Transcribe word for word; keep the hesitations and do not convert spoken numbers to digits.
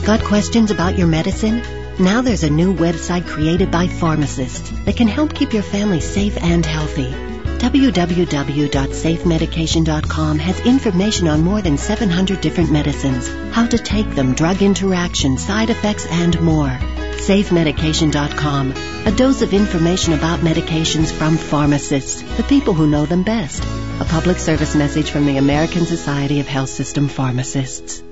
Got questions about your medicine? Now there's a new website created by pharmacists that can help keep your family safe and healthy. w w w dot safe medication dot com has information on more than seven hundred different medicines, how to take them, drug interactions, side effects, and more. safe medication dot com, a dose of information about medications from pharmacists, the people who know them best. A public service message from the American Society of Health System Pharmacists.